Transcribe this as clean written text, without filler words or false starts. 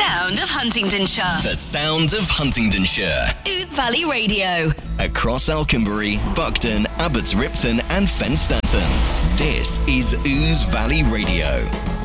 sound of Huntingdonshire. The sound of Huntingdonshire. Ouse Valley Radio. Across Alconbury, Buckden, Abbots Ripton and Fenstanton. This is Ouse Valley Radio.